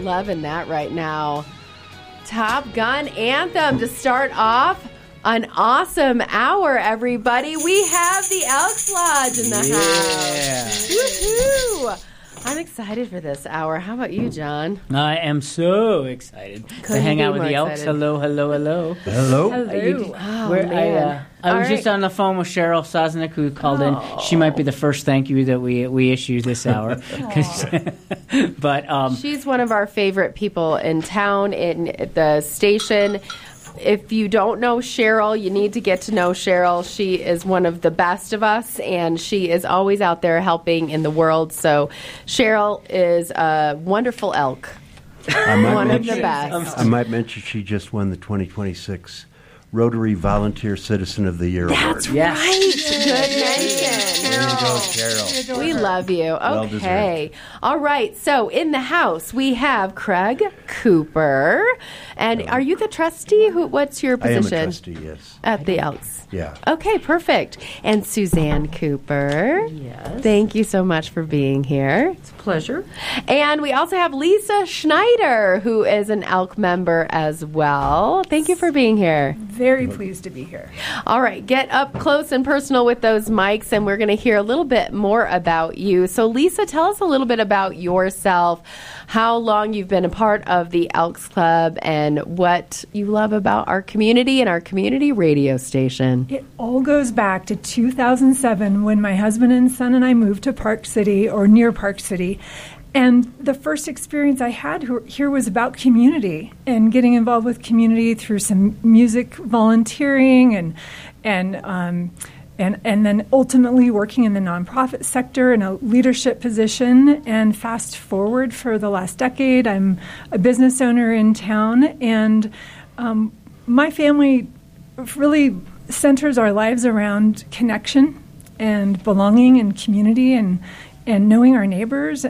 loving that right now. Top Gun anthem to start off an awesome hour, everybody. We have the Elks Lodge in the house. Woohoo! I'm excited for this hour. How about you, John? I am so excited to hang out with the Elks. Hello, hello, hello. Hello. I was just on the phone with Cheryl Sosnick, who called in. She might be the first thank you that we issue this hour. But she's one of our favorite people in town, in the station. If you don't know Cheryl, you need to get to know Cheryl. She is one of the best of us, and she is always out there helping in the world. So Cheryl is a wonderful elk. One of the best. I might mention she just won the 2026 Rotary Volunteer Citizen of the Year Award. That's right. Good mention. There you go, Cheryl. We love you. Okay. All right. So in the house, we have Craig Cooper. And are you the trustee? What's your position? I am a trustee, yes. At the Elks. Yeah. Okay, perfect. And Suzanne Cooper. Yes. Thank you so much for being here. It's a pleasure. And we also have Lisa Schneider, who is an Elk member as well. Thank you for being here. Very pleased to be here. All right, get up close and personal with those mics, and we're going to hear a little bit more about you. So, Lisa, tell us a little bit about yourself, how long you've been a part of the Elks Club, and what you love about our community and our community radio station. It all goes back to 2007 when my husband and son and I moved to Park City, or near Park City. And the first experience I had here was about community and getting involved with community through some music volunteering and then ultimately working in the nonprofit sector in a leadership position. And fast forward for the last decade, I'm a business owner in town, and my family really centers our lives around connection and belonging and community and knowing our neighbors.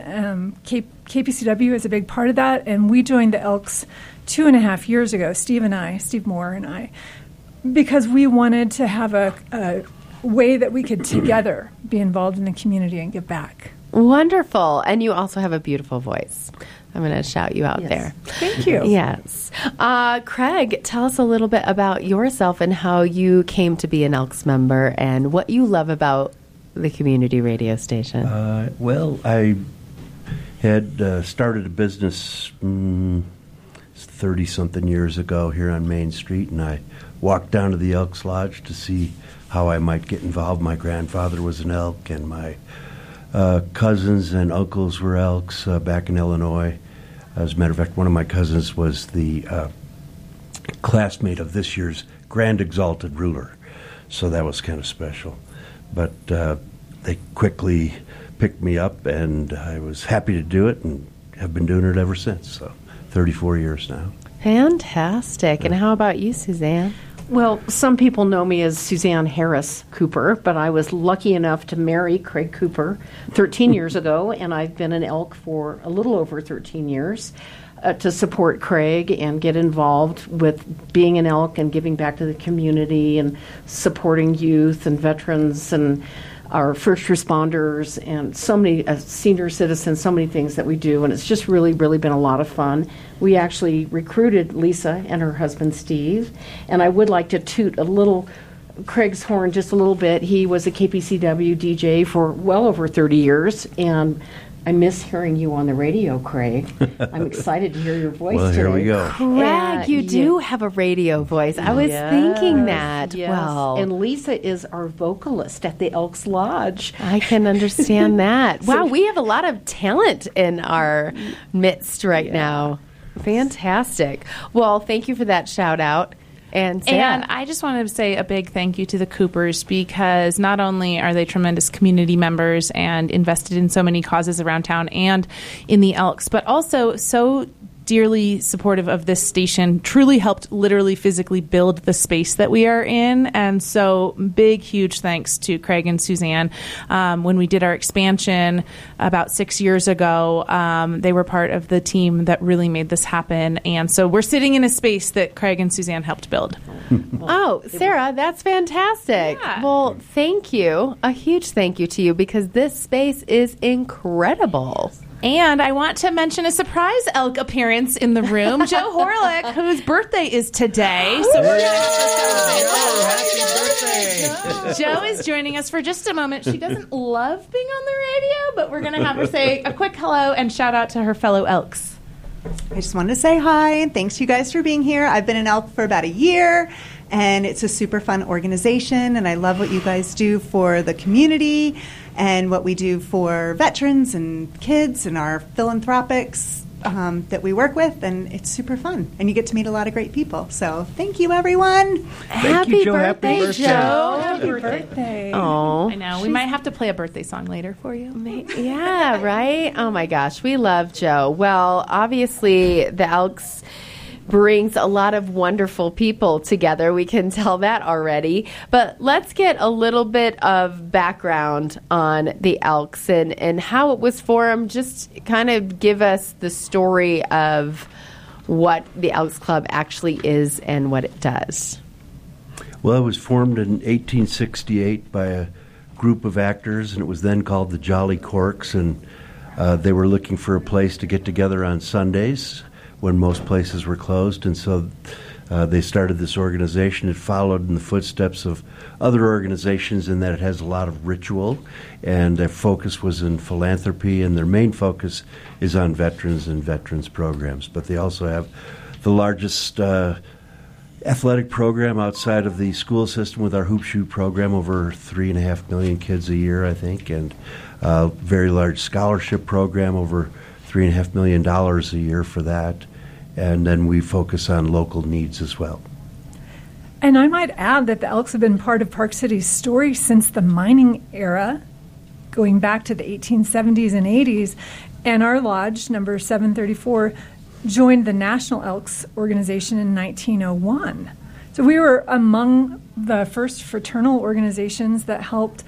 KPCW is a big part of that, and we joined the Elks 2.5 years ago, Steve Moore and I, because we wanted to have a way that we could together be involved in the community and give back. Wonderful. And you also have a beautiful voice. I'm going to shout you out there. Thank you. Yes. Craig, tell us a little bit about yourself and how you came to be an Elks member and what you love about the community radio station. Well, I had started a business 30-something years ago here on Main Street, and I walked down to the Elks Lodge to see how I might get involved. My grandfather was an elk, and my cousins and uncles were elks back in Illinois. As a matter of fact, one of my cousins was the classmate of this year's Grand Exalted Ruler, so that was kind of special. But they quickly picked me up, and I was happy to do it and have been doing it ever since, so 34 years now. Fantastic. And how about you, Suzanne? Well, some people know me as Suzanne Harris Cooper, but I was lucky enough to marry Craig Cooper 13 years ago, and I've been an elk for a little over 13 years to support Craig and get involved with being an elk and giving back to the community and supporting youth and veterans and our first responders and so many senior citizens, so many things that we do, and it's just really, really been a lot of fun. We actually recruited Lisa and her husband Steve, and I would like to toot a little Craig's horn just a little bit. He was a KPCW DJ for well over 30 years, and I miss hearing you on the radio, Craig. I'm excited to hear your voice today. Well, here we go. Craig, you do have a radio voice. I was thinking that. Yes. Well, and Lisa is our vocalist at the Elks Lodge. I can understand that. Wow, we have a lot of talent in our midst right now. Fantastic. Well, thank you for that shout out. And I just wanted to say a big thank you to the Coopers, because not only are they tremendous community members and invested in so many causes around town and in the Elks, but also so dearly supportive of this station, truly helped literally physically build the space that we are in. And so big, huge thanks to Craig and Suzanne. When we did our expansion about 6 years ago, they were part of the team that really made this happen. And so we're sitting in a space that Craig and Suzanne helped build. Oh, Sarah, that's fantastic. Yeah. Well, thank you. A huge thank you to you, because this space is incredible. And I want to mention a surprise elk appearance in the room, Joe Horlick, whose birthday is today. So we're going to celebrate. Joe is joining us for just a moment. She doesn't love being on the radio, but we're going to have her say a quick hello and shout out to her fellow elks. I just wanted to say hi and thanks you guys for being here. I've been an elk for about a year, and it's a super fun organization, and I love what you guys do for the community and what we do for veterans and kids and our philanthropics that we work with, and it's super fun. And you get to meet a lot of great people. So thank you, everyone. Happy birthday, Joe. Happy birthday. Oh, I know. We might have to play a birthday song later for you. yeah, right? Oh my gosh, we love Joe. Well, obviously, the Elks brings a lot of wonderful people together. We can tell that already. But let's get a little bit of background on the Elks and how it was formed. Just kind of give us the story of what the Elks Club actually is and what it does. Well, it was formed in 1868 by a group of actors, and it was then called the Jolly Corks, and they were looking for a place to get together on Sundays when most places were closed, and so they started this organization. It followed in the footsteps of other organizations in that it has a lot of ritual, and their focus was in philanthropy, and their main focus is on veterans and veterans programs. But they also have the largest athletic program outside of the school system with our Hoop Shoot program, over 3.5 million kids a year, I think, and a very large scholarship program, over $3.5 million a year for that. And then we focus on local needs as well. And I might add that the Elks have been part of Park City's story since the mining era, going back to the 1870s and 80s. And our lodge, number 734, joined the National Elks Organization in 1901. So we were among the first fraternal organizations that helped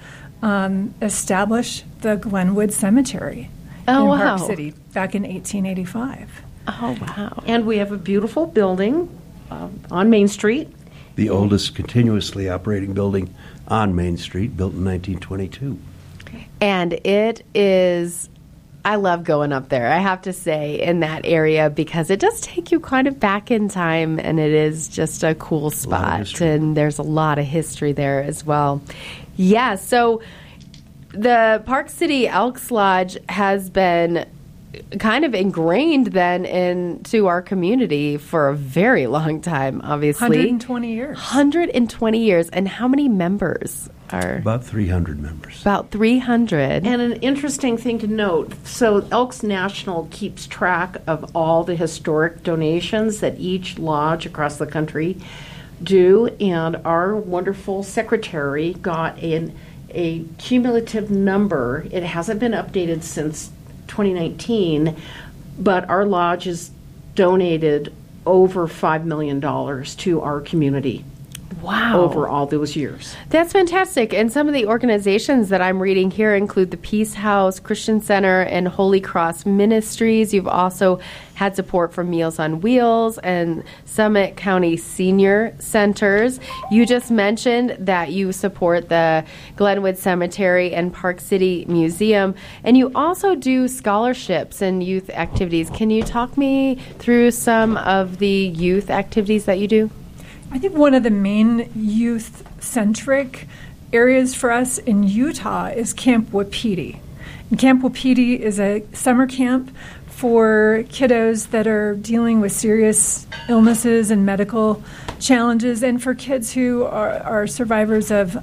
establish the Glenwood Cemetery in Park City back in 1885. Oh, wow. And we have a beautiful building on Main Street. The oldest continuously operating building on Main Street, built in 1922. And it is, I love going up there, I have to say, in that area, because it does take you kind of back in time, and it is just a cool spot. And there's a lot of history there as well. Yeah, so the Park City Elks Lodge has been kind of ingrained then into our community for a very long time, obviously. 120 years. 120 years. And how many members are? About 300 members. About 300. And an interesting thing to note, so Elks National keeps track of all the historic donations that each lodge across the country do, and our wonderful secretary got a cumulative number. It hasn't been updated since 2019, but our lodge has donated over $5 million to our community. Wow. Over all those years. That's fantastic. And some of the organizations that I'm reading here include the Peace House, Christian Center, and Holy Cross Ministries. You've also had support from Meals on Wheels and Summit County Senior Centers. You just mentioned that you support the Glenwood Cemetery and Park City Museum, and you also do scholarships and youth activities. Can you talk me through some of the youth activities that you do? I think one of the main youth-centric areas for us in Utah is Camp Wapiti. And Camp Wapiti is a summer camp for kiddos that are dealing with serious illnesses and medical challenges, and for kids who are survivors of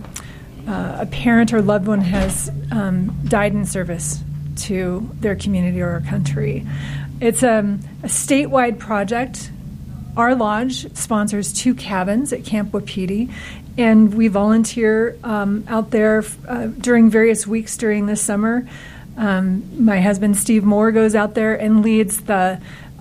a parent or loved one has died in service to their community or our country. It's a statewide project. Our lodge sponsors 2 cabins at Camp Wapiti, and we volunteer out there during various weeks during the summer. My husband, Steve Moore, goes out there and leads the,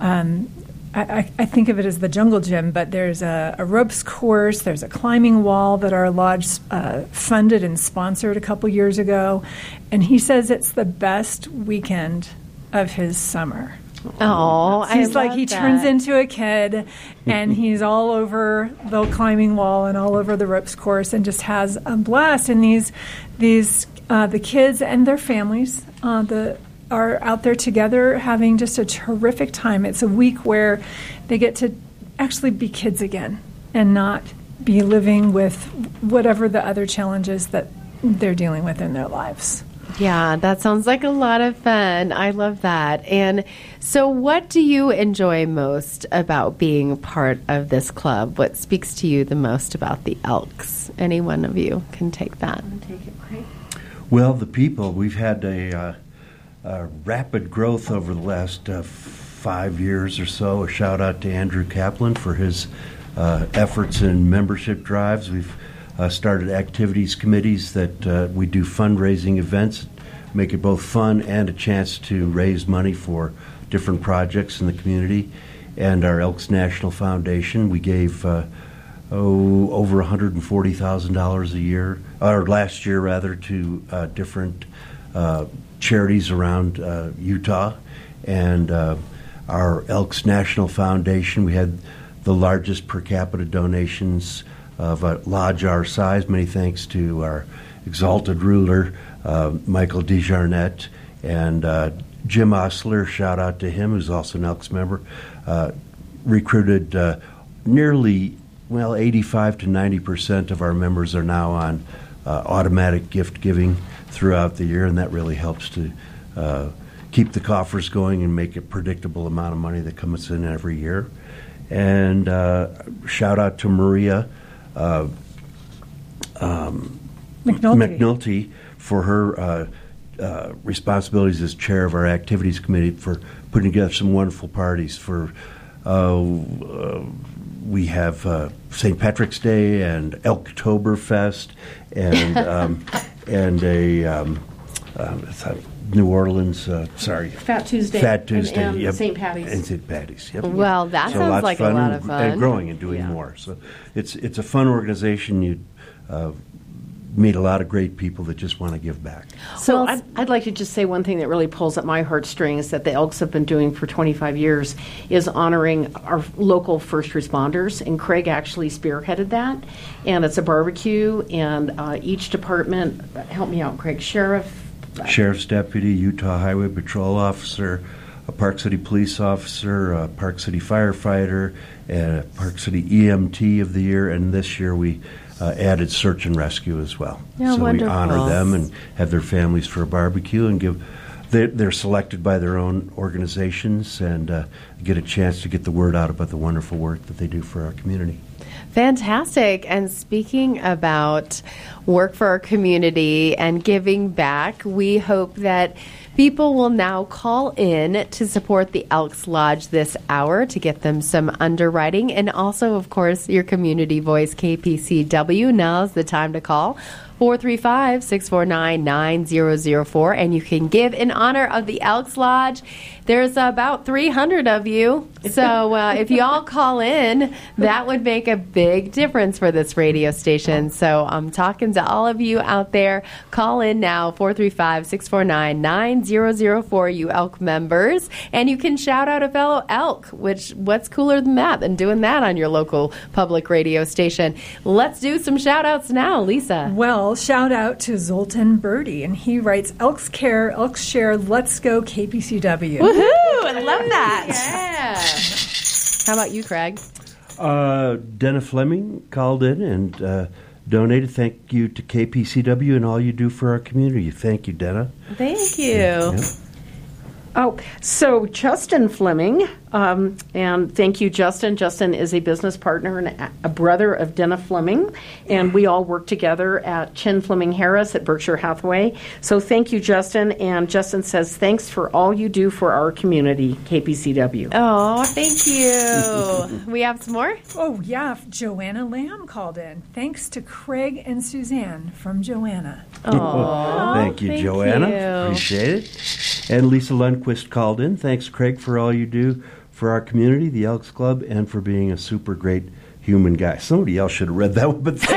I think of it as the jungle gym, but there's a ropes course, there's a climbing wall that our lodge funded and sponsored a couple years ago, and he says it's the best weekend of his summer. Oh, he's like he turns into a kid, and he's all over the climbing wall and all over the ropes course, and just has a blast. And the kids and their families, the are out there together having just a terrific time. It's a week where they get to actually be kids again and not be living with whatever the other challenges that they're dealing with in their lives. Yeah, that sounds like a lot of fun. I love that. And so what do you enjoy most about being part of this club? What speaks to you the most about the Elks? Any one of you can take that. Well, the people. We've had a rapid growth over the last 5 years or so. A shout out to Andrew Kaplan for his efforts in membership drives. We've started activities committees that we do fundraising events, make it both fun and a chance to raise money for different projects in the community. And our Elks National Foundation, we gave over $140,000 a year, or last year rather, to different charities around Utah. And our Elks National Foundation, we had the largest per capita donations of a lodge our size, many thanks to our exalted ruler, Michael DeJarnette, and Jim Osler, shout out to him, who's also an Elks member, recruited nearly, 85 to 90% of our members are now on automatic gift giving throughout the year, and that really helps to keep the coffers going and make a predictable amount of money that comes in every year. And shout out to Maria McNulty for her responsibilities as chair of our activities committee for putting together some wonderful parties. For we have St. Patrick's Day and Elktoberfest and a New Orleans, Fat Tuesday. And yep. St. Patty's. And St. Patty's, yep. Well, that So sounds lots like of a fun lot of fun. and growing and doing more. So it's a fun organization. You meet a lot of great people that just want to give back. So Well, I'd like to just say one thing that really pulls at my heartstrings that the Elks have been doing for 25 years is honoring our local first responders, and Craig actually spearheaded that. And it's a barbecue, and each department, help me out, Craig, Sheriff's deputy, Utah Highway Patrol officer, a Park City police officer, a Park City firefighter, and a Park City EMT of the year, and this year we added search and rescue as well. Yeah, so wonderful. we honor them and have their families for a barbecue and give. They're selected by their own organizations and get a chance to get the word out about the wonderful work that they do for our community. Fantastic. And speaking about work for our community and giving back, we hope that people will now call in to support the Elks Lodge this hour to get them some underwriting. And also, of course, your community voice, KPCW. Now's the time to call. 435-649-9004, and you can give in honor of the Elks Lodge. There's about 300 of you, so if you all call in, that would make a big difference for this radio station. So I'm talking to all of you out there. Call in now, 435-649-9004, you Elk members, and you can shout out a fellow Elk, which what's cooler than that, than doing that on your local public radio station. Let's do some shout-outs now, Lisa. Well, shout out to Zoltan Birdie, and he writes, Elks Care, Elks Share, Let's Go KPCW. Woohoo! I love that. Yeah. How about you, Craig? Denna Fleming called in and donated. Thank you to KPCW and all you do for our community. Thank you, Denna. Thank you. Yeah. Oh, so Justin Fleming, and thank you, Justin. Justin is a business partner and a brother of Denna Fleming, and we all work together at Chin Fleming Harris at Berkshire Hathaway. So thank you, Justin. And Justin says, thanks for all you do for our community, KPCW. Oh, thank you. We have some more? Oh, yeah, Joanna Lamb called in. Thanks to Craig and Suzanne from Joanna. Oh, thank you, Joanna. you. Appreciate it. And Lisa Lundquist called in. Thanks, Craig, for all you do for our community, the Elks Club, and for being a super great human guy. Somebody else should have read that one, but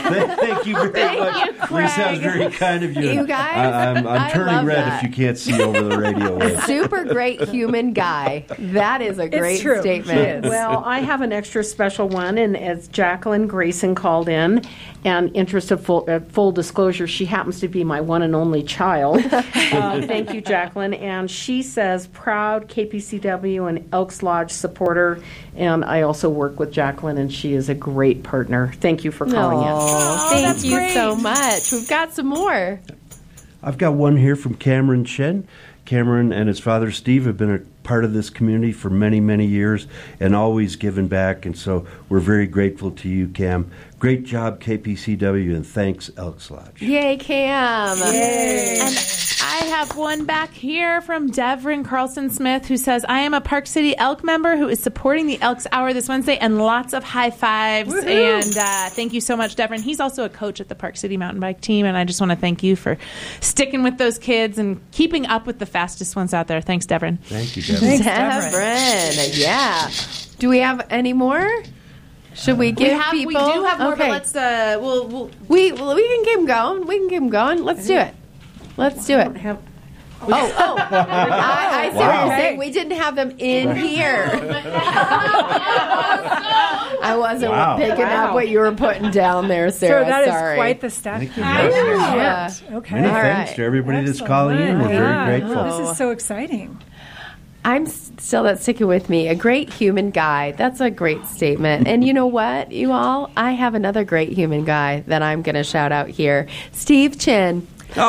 Thank you very much. you, Craig. Lisa, that was very kind of you. You guys, I'm I turning love red that. if you can't see over the radio wave. Super great human guy. That is a great true. statement. He is. Well, I have an extra special one, and as Jacqueline Grayson called in, and interest of full disclosure, she happens to be my one and only child. Thank you, Jacqueline. And she says, proud KPCW and Elks Lodge supporter, and I also work with Jacqueline, and she is a great partner. Thank you for calling in. Thank that's you great. so much. We've got some more. I've got one here from Cameron Chen. Cameron and his father Steve have been a part of this community for many, many years and always given back. And so we're very grateful to you, Cam. Great job, KPCW, and thanks, Elks Lodge. Yay, Cam. And I have one back here from Devrin Carlson Smith who says, I am a Park City Elk member who is supporting the Elks Hour this Wednesday, and lots of high fives. Woohoo. And thank you so much, Devrin. He's also a coach at the Park City Mountain Bike Team, and I just want to thank you for sticking with those kids and keeping up with the fastest ones out there. Thanks, Devrin. Thank you, Devin. Thanks, Devrin. Yeah. Do we have any more? Should we give people? We do have more, okay. but let's we'll We can keep them going. We can keep them going. Let's do it. Let's do it. I see what you're saying. We didn't have them in here. I wasn't picking up what you were putting down there, Sarah. So that Sorry. is quite the stack. Thank you. Yeah. Okay. Many All thanks right. to everybody that's calling in. We're Yeah. very grateful. This is so exciting. I'm still that's sticking with me. A great human guy. That's a great statement. And you know what, you all? I have another great human guy that I'm going to shout out here. Steve Chin.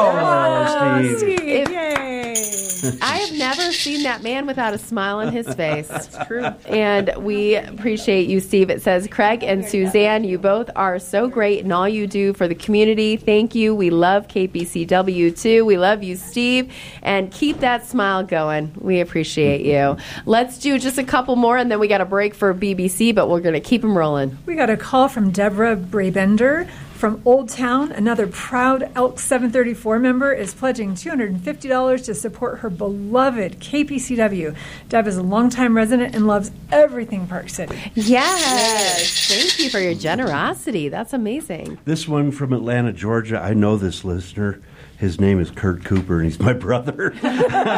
Oh, Steve. Yay. I have never seen that man without a smile on his face. That's true. And we appreciate you, Steve. It says, Craig and Suzanne, you both are so great in all you do for the community. Thank you. We love KPCW too. We love you, Steve. And keep that smile going. We appreciate you. Let's do just a couple more, and then we got a break for BBC, but we're going to keep them rolling. We got a call from Deborah Brabender from Old Town. Another proud Elk 734 member is pledging $250 to support her beloved KPCW. Deb is a longtime resident and loves everything Park City. Yes. Thank you for your generosity. That's amazing. This one from Atlanta, Georgia. I know this listener. His name is Kurt Cooper, and he's my brother. Keep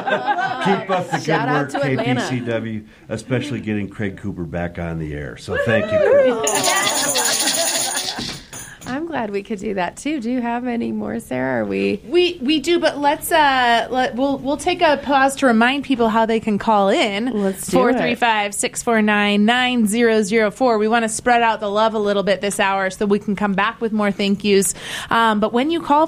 up the Shout out good work, to Atlanta. KPCW, especially getting Craig Cooper back on the air. So thank you, Kurt. I'm glad we could do that too. Do you have any more, Sarah? Or We do, but we'll take a pause to remind people how they can call in. Let's do it. 435-649-9004. We want to spread out the love a little bit this hour so we can come back with more thank yous. But when you call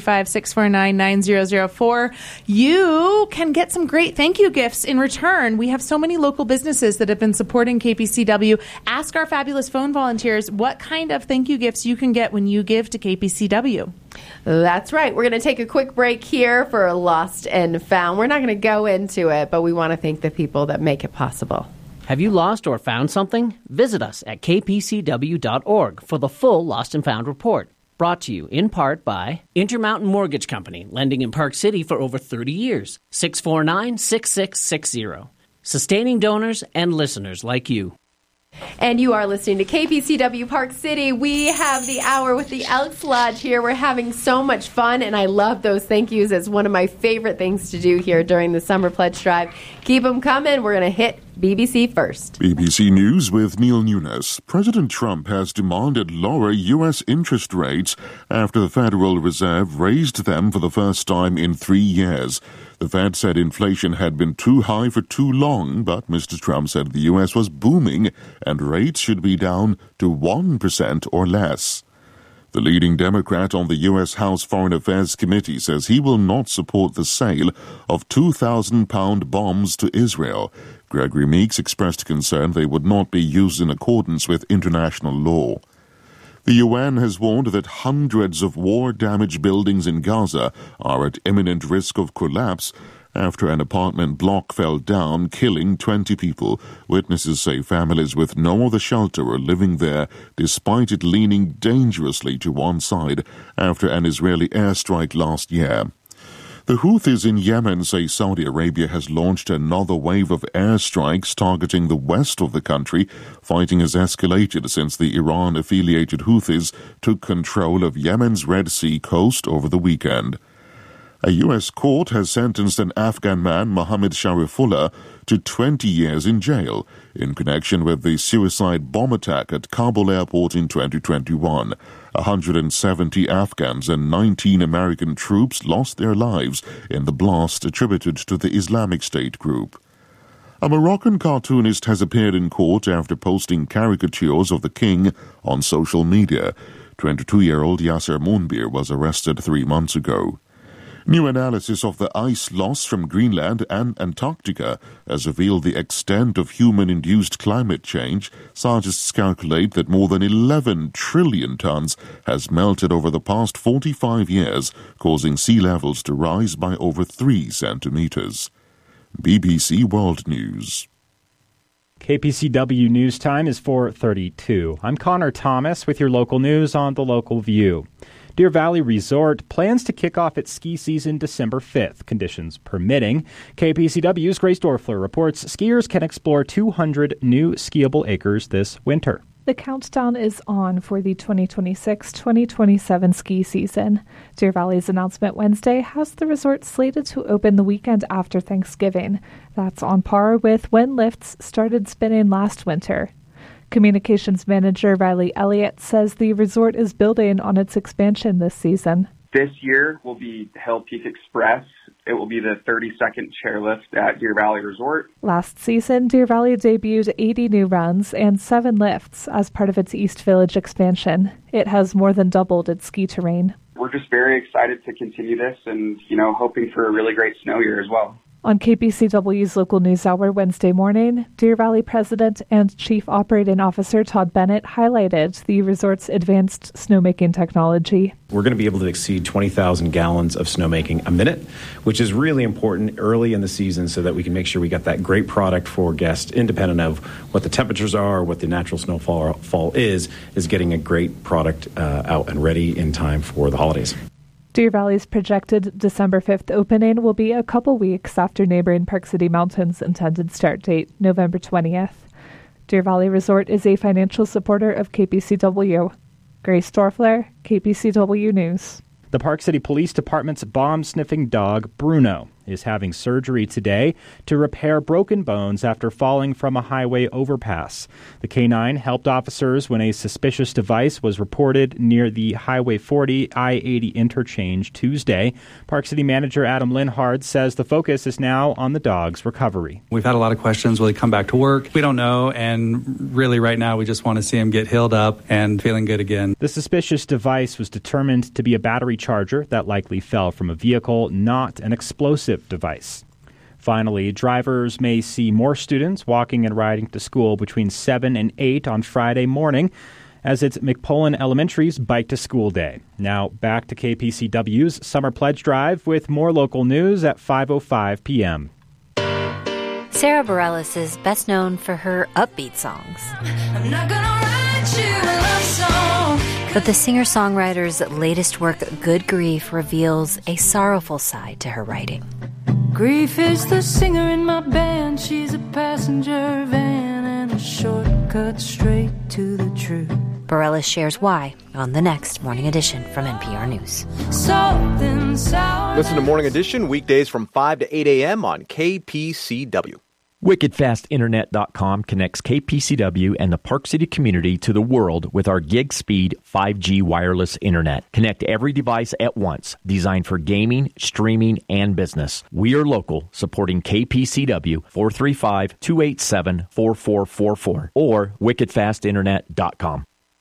435-649-9004, you can get some great thank you gifts in return. We have so many local businesses that have been supporting KPCW. Ask our fabulous phone volunteers what kind of thank you gifts you can get when you give to KPCW. That's right. We're going to take a quick break here for Lost and Found. We're not going to go into it, but we want to thank the people that make it possible. Have you lost or found something? Visit us at kpcw.org for the full Lost and Found report. Brought to you in part by Intermountain Mortgage Company, lending in Park City for over 30 years. 649-6660. Sustaining donors and listeners like you. And you are listening to KPCW Park City. We have the hour with the Elks Lodge here. We're having so much fun, and I love those thank yous. It's one of my favorite things to do here during the Summer Pledge Drive. Keep them coming. We're going to hit BBC first. BBC News with Neil Nunes. President Trump has demanded lower U.S. interest rates after the Federal Reserve raised them for the first time in 3 years. The Fed said inflation had been too high for too long, but Mr. Trump said the U.S. was booming and rates should be down to 1% or less. The leading Democrat on the U.S. House Foreign Affairs Committee says he will not support the sale of 2,000-pound bombs to Israel. Gregory Meeks expressed concern they would not be used in accordance with international law. The UN has warned that hundreds of war-damaged buildings in Gaza are at imminent risk of collapse after an apartment block fell down, killing 20 people. Witnesses say families with no other shelter are living there, despite it leaning dangerously to one side after an Israeli airstrike last year. The Houthis in Yemen say Saudi Arabia has launched another wave of airstrikes targeting the west of the country. Fighting has escalated since the Iran-affiliated Houthis took control of Yemen's Red Sea coast over the weekend. A U.S. court has sentenced an Afghan man, Mohammed Sharifullah, to 20 years in jail in connection with the suicide bomb attack at Kabul airport in 2021. 170 Afghans and 19 American troops lost their lives in the blast attributed to the Islamic State group. A Moroccan cartoonist has appeared in court after posting caricatures of the king on social media. 22-year-old Yasser Mounbir was arrested 3 months ago. New analysis of the ice loss from Greenland and Antarctica has revealed the extent of human-induced climate change. Scientists calculate that more than 11 trillion tons has melted over the past 45 years, causing sea levels to rise by over 3 centimeters. BBC World News. KPCW News Time is 4:32. I'm Connor Thomas with your local news on The Local View. Deer Valley Resort plans to kick off its ski season December 5th, conditions permitting. KPCW's Grace Dorfler reports skiers can explore 200 new skiable acres this winter. The countdown is on for the 2026-2027 ski season. Deer Valley's announcement Wednesday has the resort slated to open the weekend after Thanksgiving. That's on par with when lifts started spinning last winter. Communications manager Riley Elliott says the resort is building on its expansion this season. This year will be Hill Peak Express. It will be the 32nd chairlift at Deer Valley Resort. Last season, Deer Valley debuted 80 new runs and 7 lifts as part of its East Village expansion. It has more than doubled its ski terrain. We're just very excited to continue this and, hoping for a really great snow year as well. On KPCW's Local News Hour Wednesday morning, Deer Valley President and Chief Operating Officer Todd Bennett highlighted the resort's advanced snowmaking technology. We're going to be able to exceed 20,000 gallons of snowmaking a minute, which is really important early in the season so that we can make sure we got that great product for guests, independent of what the temperatures are, what the natural snowfall is getting a great product out and ready in time for the holidays. Deer Valley's projected December 5th opening will be a couple weeks after neighboring Park City Mountain's intended start date, November 20th. Deer Valley Resort is a financial supporter of KPCW. Grace Dorfler, KPCW News. The Park City Police Department's bomb-sniffing dog, Bruno, is having surgery today to repair broken bones after falling from a highway overpass. The canine helped officers when a suspicious device was reported near the Highway 40 I-80 interchange Tuesday. Park City Manager Adam Linhard says the focus is now on the dog's recovery. We've had a lot of questions. Will he come back to work? We don't know, and really right now we just want to see him get healed up and feeling good again. The suspicious device was determined to be a battery charger that likely fell from a vehicle, not an explosive device. Finally, drivers may see more students walking and riding to school between 7 and 8 on Friday morning, as it's McPullen Elementary's Bike to School Day. Now, back to KPCW's Summer Pledge Drive with more local news at 5:05 p.m. Sarah Bareilles is best known for her upbeat songs. I'm not gonna write you a love song. But the singer-songwriter's latest work, Good Grief, reveals a sorrowful side to her writing. Grief is the singer in my band. She's a passenger van and a shortcut straight to the truth. Bareilles shares why on the next Morning Edition from NPR News. Listen to Morning Edition weekdays from 5 to 8 a.m. on KPCW. WickedFastInternet.com connects KPCW and the Park City community to the world with our gig speed 5G wireless internet. Connect every device at once, designed for gaming, streaming, and business. We are local, supporting KPCW 435-287-4444 or WickedFastInternet.com.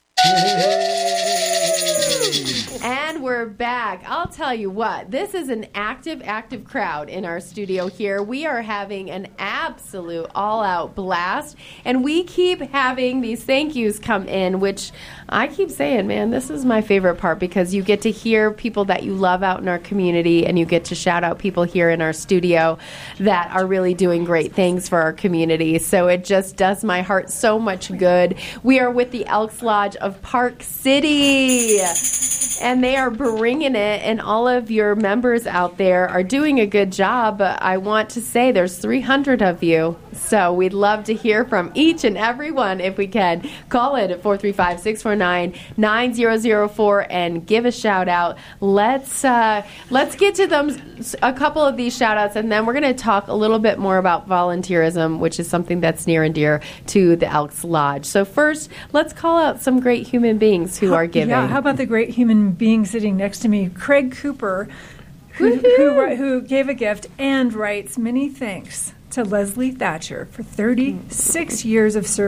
And we're back. I'll tell you what, this is an active crowd in our studio here. We are having an absolute all-out blast, and we keep having these thank yous come in, which I keep saying, man, this is my favorite part because you get to hear people that you love out in our community, and you get to shout out people here in our studio that are really doing great things for our community. So it just does my heart so much good. We are with the Elks Lodge of Park City, and they are are bringing it, and all of your members out there are doing a good job. I want to say there's 300 of you, so we'd love to hear from each and every one if we can. Call it at 435-649-9004 and give a shout out. Let's get to them, a couple of these shout outs, and then we're going to talk a little bit more about volunteerism, which is something that's near and dear to the Elks Lodge. So first, let's call out some great human beings who are giving. Yeah, how about the great human being sitting next to me, Craig Cooper, who gave a gift and writes, many thanks to Leslie Thatcher for 36 years of service